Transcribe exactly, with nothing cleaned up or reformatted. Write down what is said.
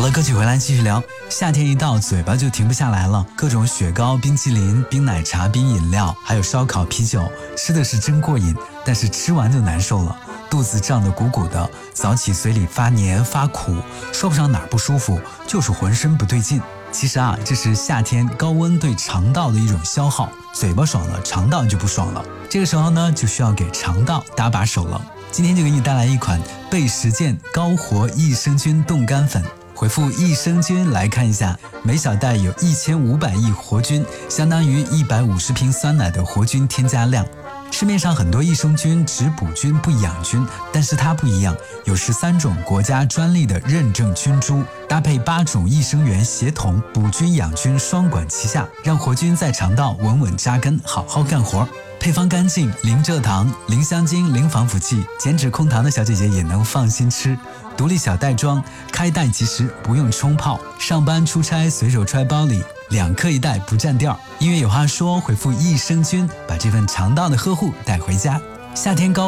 了，歌曲回来继续聊。夏天一到，嘴巴就停不下来了，各种雪糕、冰淇淋、冰奶茶、冰饮料，还有烧烤、啤酒，吃的是真过瘾，但是吃完就难受了，肚子胀得鼓鼓的，早起嘴里发黏发苦，说不上哪儿不舒服，就是浑身不对劲。其实啊，这是夏天高温对肠道的一种消耗，嘴巴爽了，肠道就不爽了。这个时候呢，就需要给肠道搭把手了。今天就给你带来一款倍实健高活益生菌冻干粉，回复益生菌来看一下，每小袋有一千五百亿活菌，相当于一百五十瓶酸奶的活菌添加量。市面上很多益生菌只补菌不养菌，但是它不一样，有十三种国家专利的认证菌株，搭配八种益生元协同，补菌养菌双管齐下，让活菌在肠道稳稳扎根，好好干活。配方干净，零蔗糖，零香精，零防腐剂，减脂控糖的小姐姐也能放心吃。独立小袋装，开袋即食，不用冲泡，上班出差随手揣包里，两克一袋不占调。音乐有话说，回复益生菌，把这份肠道的呵护带回家。夏天高